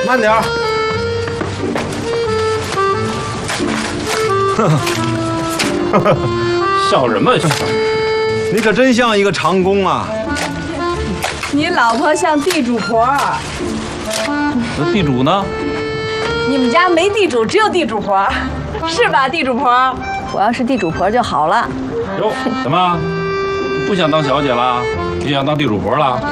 慢点儿。 笑什么笑？ 你可真像一个长工啊！ 你老婆像地主婆。 那地主呢？ 你们家没地主，只有地主婆，是吧，地主婆？我要是地主婆就好了。 哟，怎么不想当小姐了？你想当地主婆了？